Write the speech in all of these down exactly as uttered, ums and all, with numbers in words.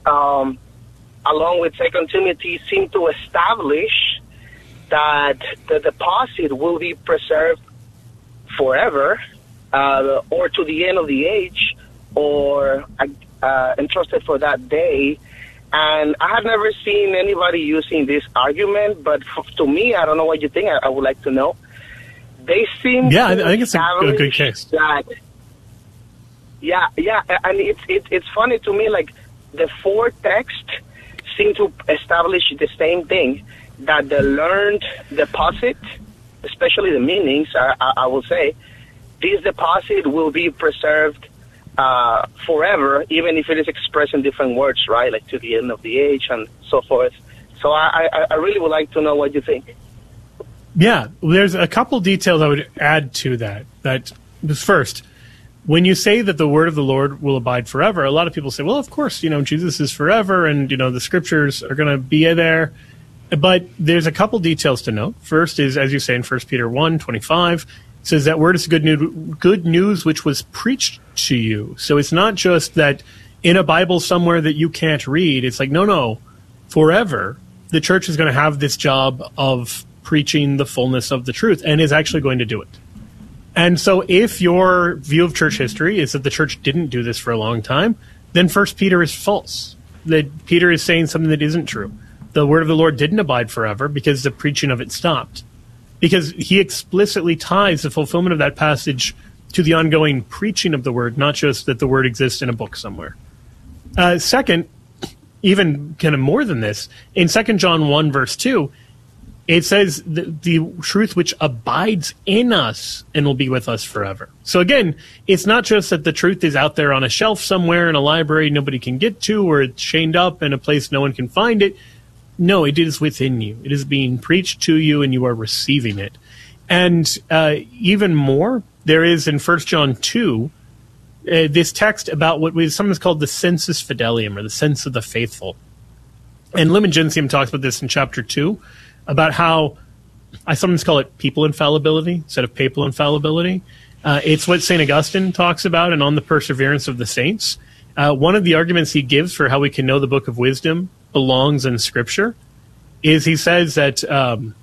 um, along with Second Timothy, seem to establish that the deposit will be preserved forever, uh, or to the end of the age, or uh, entrusted for that day. And I have never seen anybody using this argument, but f- to me, I don't know what you think. I, I would like to know. They seem yeah, to I think it's a, a good case. That, yeah, yeah, and it's it, it's funny to me. Like the four texts seem to establish the same thing, that the learned deposit, especially the meanings, I, I, I will say, this deposit will be preserved uh, forever, even if it is expressed in different words, right? Like to the end of the age and so forth. So I, I, I really would like to know what you think. Yeah, there's a couple details I would add to that. That first, when you say that the word of the Lord will abide forever, a lot of people say, well, of course, you know, Jesus is forever and, you know, the scriptures are going to be there. But there's a couple details to note. First is, as you say in First Peter one twenty-five, it says that word is good news, good news which was preached to you. So it's not just that in a Bible somewhere that you can't read. It's like, no, no, forever, the church is going to have this job of preaching the fullness of the truth and is actually going to do it. And so if your view of church history is that the church didn't do this for a long time, then First Peter is false. That Peter is saying something that isn't true. The word of the Lord didn't abide forever because the preaching of it stopped. Because he explicitly ties the fulfillment of that passage to the ongoing preaching of the word, not just that the word exists in a book somewhere. Uh, second, even kind of more than this, in Second John one, verse two, it says the, the truth which abides in us and will be with us forever. So again, it's not just that the truth is out there on a shelf somewhere in a library nobody can get to, or it's chained up in a place no one can find it. No, it is within you. It is being preached to you and you are receiving it. And uh, even more, there is in First John two, uh, this text about what we sometimes called the sensus fidelium, or the sense of the faithful. And Limon Gentium talks about this in chapter two, about how I sometimes call it people infallibility instead of papal infallibility. Uh, it's what Saint Augustine talks about and on the perseverance of the saints. Uh, one of the arguments he gives for how we can know the Book of Wisdom belongs in Scripture is he says that um,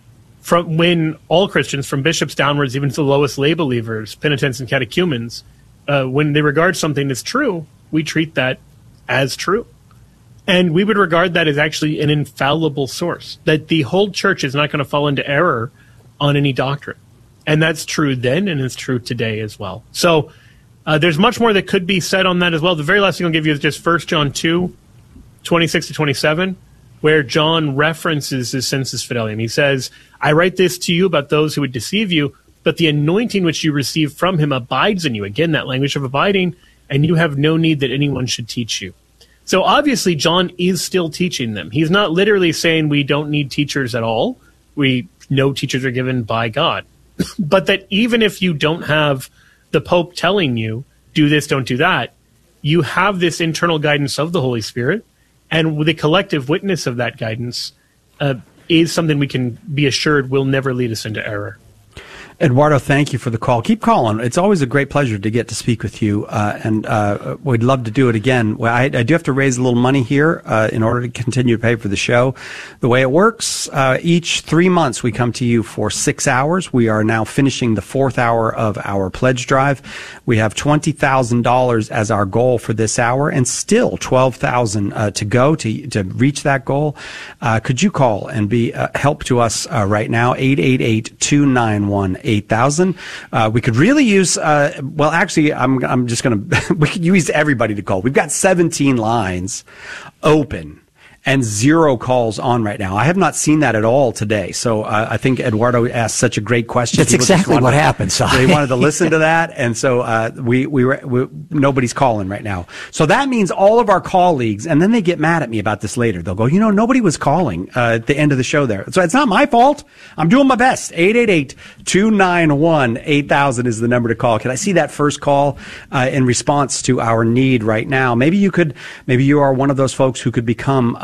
from when all Christians, from bishops downwards, even to the lowest lay believers, penitents and catechumens, uh, when they regard something as true, we treat that as true. And we would regard that as actually an infallible source, that the whole church is not going to fall into error on any doctrine. And that's true then, and it's true today as well. So uh, there's much more that could be said on that as well. The very last thing I'll give you is just First John two, twenty-six to twenty-seven, where John references his sensus fidelium. He says, I write this to you about those who would deceive you, but the anointing which you receive from him abides in you. Again, that language of abiding, and you have no need that anyone should teach you. So obviously, John is still teaching them. He's not literally saying we don't need teachers at all. We know teachers are given by God. But that even if you don't have the Pope telling you, do this, don't do that, you have this internal guidance of the Holy Spirit, and the collective witness of that guidance uh, is something we can be assured will never lead us into error. Eduardo, thank you for the call. Keep calling. It's always a great pleasure to get to speak with you, uh, and uh, we'd love to do it again. Well, I, I do have to raise a little money here uh, in order to continue to pay for the show. The way it works, uh, each three months we come to you for six hours. We are now finishing the fourth hour of our pledge drive. We have twenty thousand dollars as our goal for this hour, and still twelve thousand dollars uh, to go to to reach that goal. Uh, could you call and be uh, help to us uh, right now? eight eight eight, two nine one, eight thousand. Uh, we could really use, uh, well, actually, I'm, I'm just going to, we could use everybody to call. We've got seventeen lines open and zero calls on right now. I have not seen that at all today. So uh, I think Eduardo asked such a great question. That's People exactly wanted, what happened. So they wanted to listen to that. And so uh, we, we were, we, nobody's calling right now. So that means all of our colleagues, and then they get mad at me about this later. They'll go, you know, nobody was calling uh, at the end of the show there. So it's not my fault. I'm doing my best. eight eight eight, two nine one, eight thousand is the number to call. Can I see that first call uh, in response to our need right now? Maybe you could, maybe you are one of those folks who could become uh,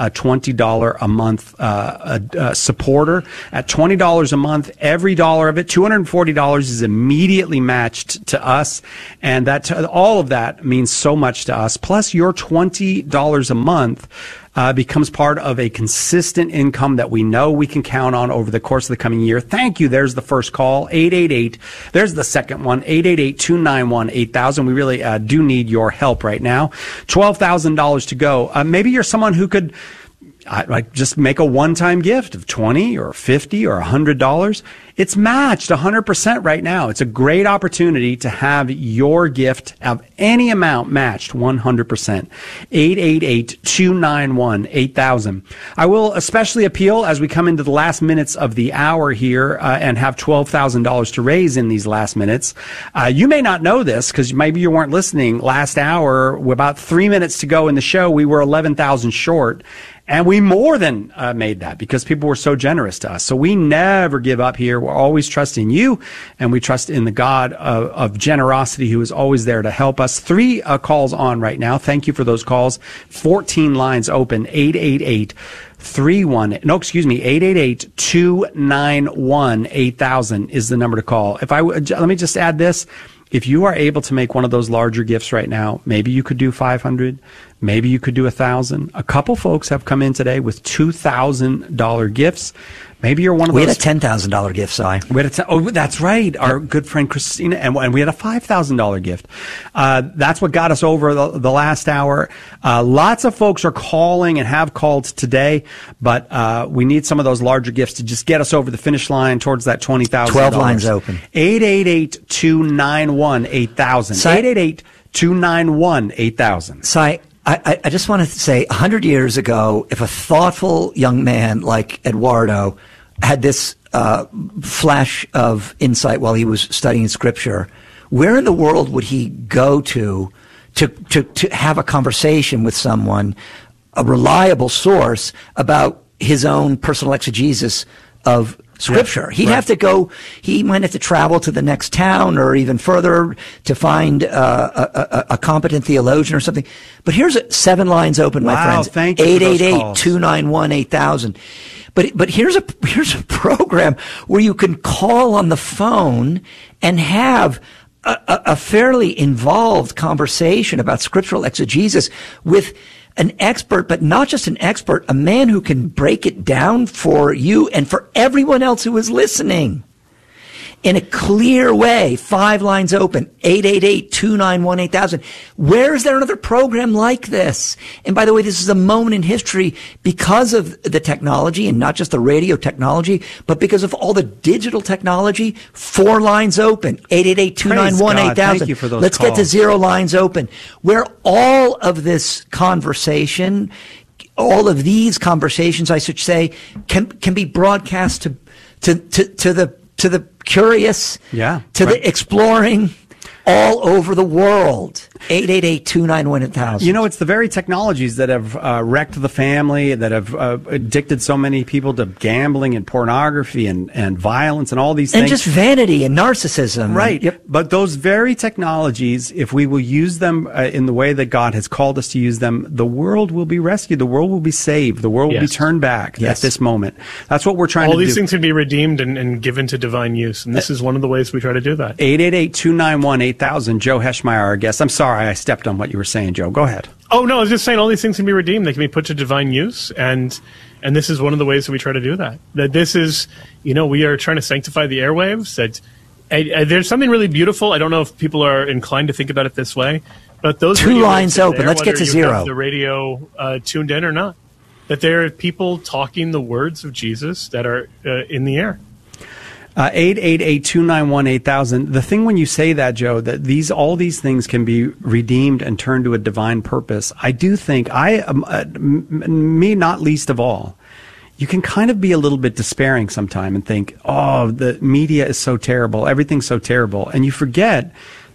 a twenty dollars a month uh, a, a supporter. At twenty dollars a month, every dollar of it, two hundred forty dollars, is immediately matched to us. And that all of that means so much to us. Plus, your twenty dollars a month Uh, becomes part of a consistent income that we know we can count on over the course of the coming year. Thank you. There's the first call, eight eight eight. There's the second one, eight eight eight, two nine one, eight thousand. We really uh, do need your help right now. twelve thousand dollars to go. Uh, maybe you're someone who could I, like just make a one-time gift of twenty or fifty or one hundred dollars. It's matched one hundred percent right now. It's a great opportunity to have your gift of any amount matched one hundred percent. eight eight eight, two nine one, eight thousand. I will especially appeal as we come into the last minutes of the hour here uh, and have twelve thousand dollars to raise in these last minutes. Uh, you may not know this because maybe you weren't listening. Last hour, about three minutes to go in the show, we were eleven thousand short. And we more than uh, made that because people were so generous to us. So we never give up here. We're always trusting you, and we trust in the God of, of generosity who is always there to help us. Three uh, calls on right now. Thank you for those calls. fourteen lines open. eight eight eight, three one. No, excuse me. eight eight eight, two nine one, eight thousand is the number to call. If I let me just add this. If you are able to make one of those larger gifts right now, maybe you could do five hundred, maybe you could do one thousand. A couple folks have come in today with two thousand dollars gifts. Maybe you're one of we those. We had a ten thousand dollars gift, Si. We had a ten, oh, that's right. Our good friend Christina, and, and we had a five thousand dollars gift. Uh, that's what got us over the, the last hour. Uh, lots of folks are calling and have called today, but uh, we need some of those larger gifts to just get us over the finish line towards that twenty thousand dollars. twelve lines open. eight eight eight, two nine one, eight thousand. Si, eight eight eight, two nine one, eight thousand. Si, I, I just want to say, one hundred years ago, if a thoughtful young man like Eduardo had this uh, flash of insight while he was studying Scripture, where in the world would he go to to, to, to have a conversation with someone, a reliable source, about his own personal exegesis of Scripture? Yeah, He'd right. have to go, he might have to travel to the next town or even further to find uh, a, a, a competent theologian or something. But here's a, seven lines open, my wow, friends. Thank you. eight eight eight, two nine one, eight thousand. But but here's a here's a program where you can call on the phone and have a, a, a fairly involved conversation about scriptural exegesis with an expert, but not just an expert, a man who can break it down for you and for everyone else who is listening in a clear way. Five lines open, eight eight eight, two nine one, eight thousand. Where is there another program like this? And by the way, this is a moment in history because of the technology, and not just the radio technology, but because of all the digital technology. Four lines open, eight eight eight, two nine one, eight thousand. Thank you for those Let's calls. get to zero lines open, where all of this conversation, all of these conversations, I should say, can can be broadcast to to to, to the to the curious, yeah, to right. the exploring, all over the world. eight eight eight, two nine one, eight thousand. You know, it's the very technologies that have uh, wrecked the family, that have uh, addicted so many people to gambling and pornography and, and violence and all these and things. And just vanity and narcissism. Right. Yep. But those very technologies, if we will use them uh, in the way that God has called us to use them, the world will be rescued. The world will be saved. The world will yes. be turned back yes. at this moment. That's what we're trying all to do. All these things can be redeemed and, and given to divine use. And this uh, is one of the ways we try to do that. eight eight eight, two nine one, eight thousand. Joe Heschmeyer, our guest. I'm sorry I stepped on what you were saying, Joe. Go ahead. Oh, no, I was just saying all these things can be redeemed. They can be put to divine use, and and this is one of the ways that we try to do that. That this is, you know, we are trying to sanctify the airwaves. That uh, uh, there's something really beautiful. I don't know if people are inclined to think about it this way, but those two lines open. There, Let's get to you zero. Have the radio uh, tuned in or not, that there are people talking the words of Jesus that are uh, in the air. Uh, eight eight eight, two nine one, eight thousand. The thing when you say that, Joe, that these all these things can be redeemed and turned to a divine purpose, I do think, I, um, uh, m- me not least of all, you can kind of be a little bit despairing sometime and think, oh, the media is so terrible, everything's so terrible. And you forget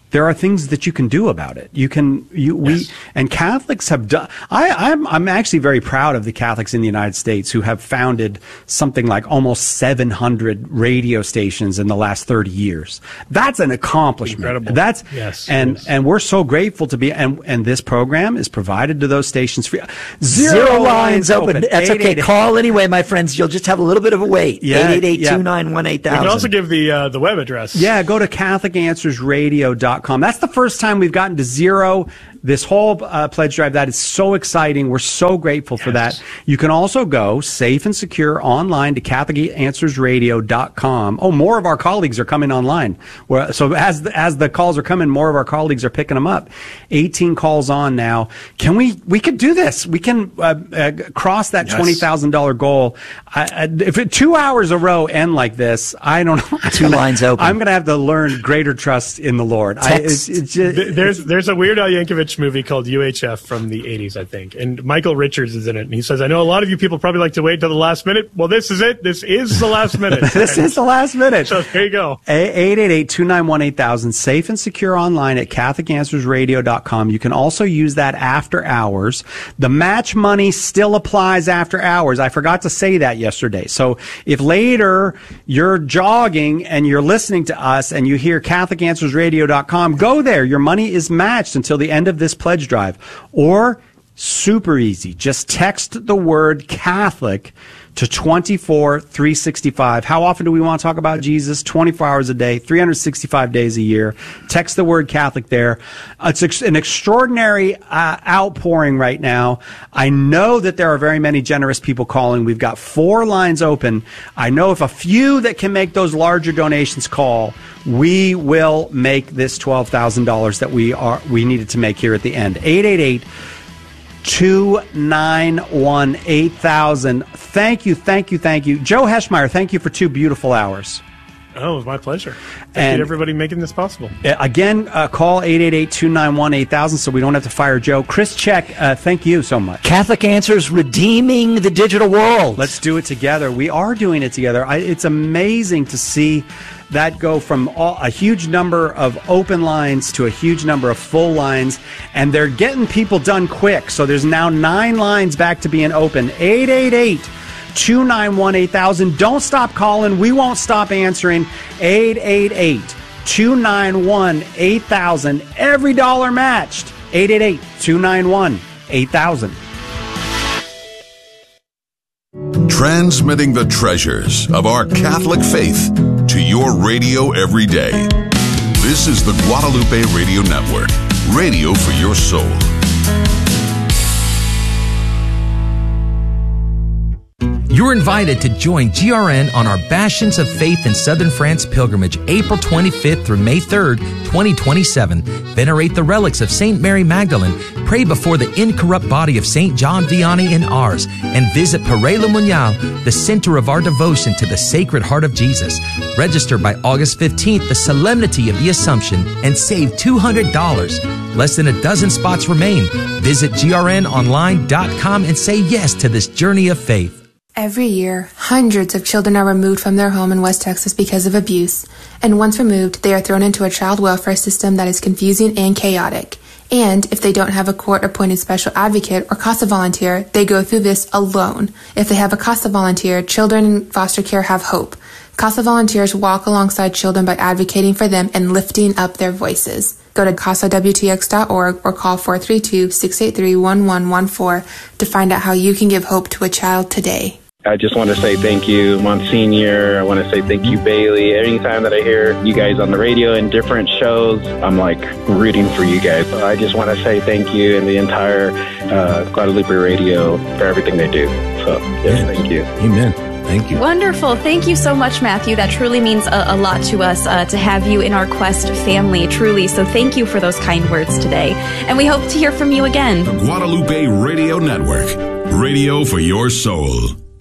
there are things that you can do about it. You can, you, we, Yes. and Catholics have done, I, I'm, I'm actually very proud of the Catholics in the United States who have founded something like almost seven hundred radio stations in the last thirty years. That's an accomplishment. Incredible. That's, Yes, and, yes. and we're so grateful to be, and, and this program is provided to those stations free. Zero, Zero lines open. That's okay. Call anyway, my friends. You'll just have a little bit of a wait. Yeah, eight eight eight, yeah. two nine one, eight You can also thousand. give the uh, the web address. Yeah, go to Catholic Answers Radio dot com. That's the first time we've gotten to zero this whole uh, pledge drive. That is so exciting. We're so grateful for that. You can also go safe and secure online to Catholic Answers Radio dot com. Oh, more of our colleagues are coming online. We're, so as the, as the calls are coming, more of our colleagues are picking them up. eighteen calls on now. Can we, we could do this. We can uh, uh, cross that Yes. twenty thousand dollars goal. I, I, if it, two hours a row end like this, I don't know. Two lines open. I'm going to have to learn greater trust in the Lord. I, it's, Text. it's just, Th- There's there's a Weird Al Yankovic movie called U H F from the eighties, I think, and Michael Richards is in it. And he says, "I know a lot of you people probably like to wait till the last minute. Well, this is it. This is the last minute. this is the last minute. So there you go. eight eight eight, two nine one, eight thousand. Safe and secure online at Catholic Answers Radio dot com. You can also use that after hours. The match money still applies after hours. I forgot to say that yesterday. So if later you're jogging and you're listening to us and you hear Catholic Answers Radio dot com, go there. Your money is matched until the end of this pledge drive. Or, super easy, just text the word Catholic to twenty-four three sixty-five. How often do we want to talk about Jesus? twenty-four hours a day, three hundred sixty-five days a year. Text the word Catholic there. It's ex- an extraordinary uh, outpouring right now. I know that there are very many generous people calling. We've got four lines open. I know if a few that can make those larger donations call, we will make this twelve thousand dollars that we are we needed to make here at the end. eight eight eight, two nine one, eight thousand. Thank you, thank you, thank you. Joe Heschmeyer, thank you for two beautiful hours. Oh, it was my pleasure. Thank And- you to everybody making this possible. Uh, Again, uh, call eight eight eight, two nine one, eight thousand so we don't have to fire Joe. Chris Check, uh, thank you so much. Catholic Answers, redeeming the digital world. Let's do it together. We are doing it together. I, it's amazing to see that go from all, a huge number of open lines to a huge number of full lines, and they're getting people done quick. So there's now nine lines back to being open. eight eight eight, two nine one, eight thousand. Don't stop calling. We won't stop answering. eight eight eight, two nine one, eight thousand. Every dollar matched. eight eight eight, two nine one, eight thousand. Transmitting the treasures of our Catholic faith to your radio every day. This is the Guadalupe Radio Network, radio for your soul. You're invited to join G R N on our Bastions of Faith in Southern France pilgrimage, April twenty-fifth through May third, twenty twenty-seven. Venerate the relics of Saint Mary Magdalene, pray before the incorrupt body of Saint John Vianney in Ars, and visit Père Le Monial, the center of our devotion to the Sacred Heart of Jesus. Register by August fifteenth, the Solemnity of the Assumption, and save two hundred dollars. Less than a dozen spots remain. Visit G R N online dot com and say yes to this journey of faith. Every year, hundreds of children are removed from their home in West Texas because of abuse, and once removed, they are thrown into a child welfare system that is confusing and chaotic. And if they don't have a court-appointed special advocate or CASA volunteer, they go through this alone. If they have a CASA volunteer, children in foster care have hope. CASA volunteers walk alongside children by advocating for them and lifting up their voices. Go to casa w t x dot org or call four three two, six eight three, one one one four to find out how you can give hope to a child today. I just want to say thank you, Monsignor. I want to say thank you, Bailey. Anytime that I hear you guys on the radio in different shows, I'm like rooting for you guys. So I just want to say thank you and the entire uh, Guadalupe Radio for everything they do. So, yes, thank you. Amen. Thank you. Wonderful. Thank you so much, Matthew. That truly means a, a lot to us uh, to have you in our Quest family, truly. So thank you for those kind words today. And we hope to hear from you again. The Guadalupe Radio Network, radio for your soul.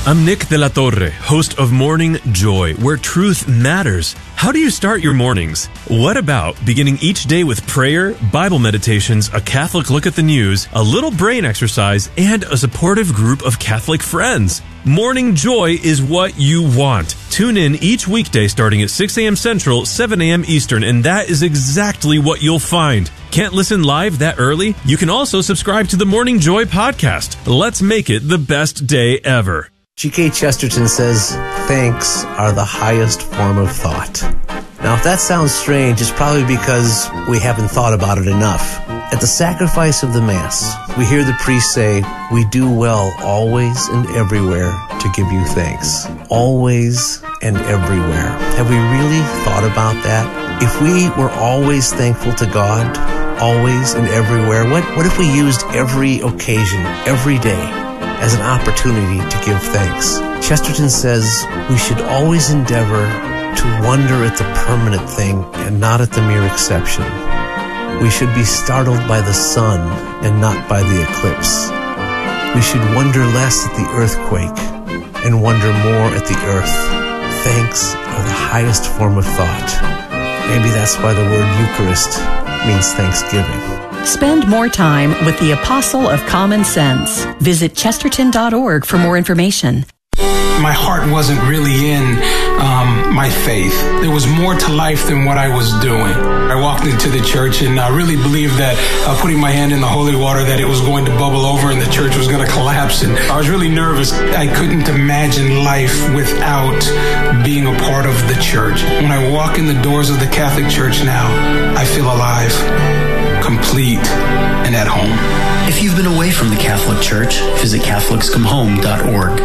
I'm Nick De La Torre, host of Morning Joy, where truth matters. How do you start your mornings? What about beginning each day with prayer, Bible meditations, a Catholic look at the news, a little brain exercise, and a supportive group of Catholic friends? Morning Joy is what you want. Tune in each weekday starting at six a.m. Central, seven a.m. Eastern, and that is exactly what you'll find. Can't listen live that early? You can also subscribe to the Morning Joy podcast. Let's make it the best day ever. G K Chesterton says, thanks are the highest form of thought. Now, if that sounds strange, it's probably because we haven't thought about it enough. At the sacrifice of the Mass, we hear the priest say, we do well always and everywhere to give you thanks. Always and everywhere. Have we really thought about that? If we were always thankful to God, always and everywhere, what, what if we used every occasion, every day, as an opportunity to give thanks? Chesterton says we should always endeavor to wonder at the permanent thing and not at the mere exception. We should be startled by the sun and not by the eclipse. We should wonder less at the earthquake and wonder more at the earth. Thanks are the highest form of thought. Maybe that's why the word Eucharist means thanksgiving. Spend more time with the Apostle of Common Sense. Visit chesterton dot org for more information. My heart wasn't really in um, my faith. There was more to life than what I was doing. I walked into the church and I really believed that uh, putting my hand in the holy water, that it was going to bubble over and the church was going to collapse. And I was really nervous. I couldn't imagine life without being a part of the church. When I walk in the doors of the Catholic Church now, I feel alive, complete, and at home. If you've been away from the Catholic Church, visit catholics come home dot org.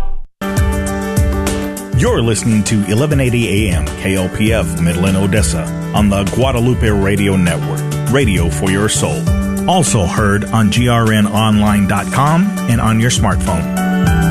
You're listening to eleven eighty A M K L P F Midland, Odessa on the Guadalupe Radio Network, radio for your soul. Also heard on G R N online dot com and on your smartphone.